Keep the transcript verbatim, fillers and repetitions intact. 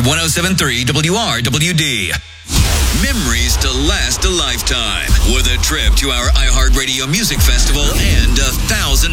one oh seven point three W R W D. Memories to last a lifetime with a trip to our iHeartRadio Music Festival and a thousand